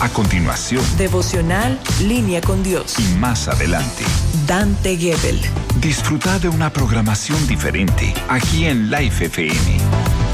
A continuación, Devocional Línea con Dios. y más adelante, Dante Gebel. disfruta de una programación diferente aquí en Life FM.